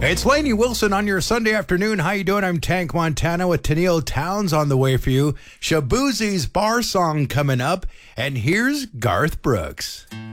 It's Lainey Wilson on your Sunday afternoon. How you doing? I'm Tank Montana with Tennille Towns on the way for you. Shaboozie's Bar Song coming up, and here's Garth Brooks.